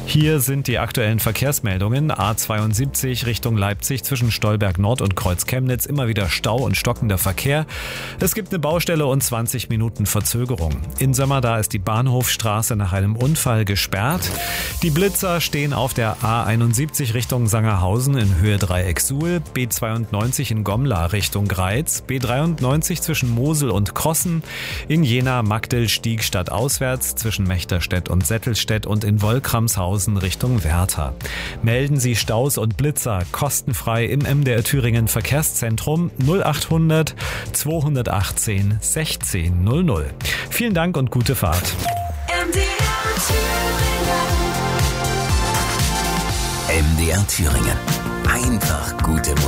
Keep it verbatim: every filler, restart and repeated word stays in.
Hier sind die aktuellen Verkehrsmeldungen. A zweiundsiebzig Richtung Leipzig zwischen Stolberg Nord und Kreuz Chemnitz immer wieder Stau und stockender Verkehr. Es gibt eine Baustelle und zwanzig Minuten Verzögerung. In Sömmerda ist die Bahnhofstraße nach einem Unfall gesperrt. Die Blitzer stehen auf der A einundsiebzig Richtung Sangerhausen in Höhe Dreieck Suhl, B zweiundneunzig in Gomla Richtung Greiz, B dreiundneunzig zwischen Mosel und Krossen, in Jena Magdel-Stieg stadtauswärts zwischen Mechterstedt und Settelstedt und in Wolkramshausen Richtung Werther. Melden Sie Staus und Blitzer kostenfrei im M D R Thüringen Verkehrszentrum null achthundert zweihundertachtzehn sechzehn null null. Vielen Dank und gute Fahrt. M D R Thüringen. M D R Thüringen. Einfach gute Musik.